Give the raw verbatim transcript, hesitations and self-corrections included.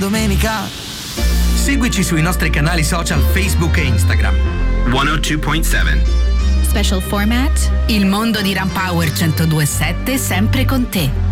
domenica. Seguici sui nostri canali social Facebook e Instagram. centodue virgola sette. Special format. Il mondo di Rampower centodue virgola sette sempre con te.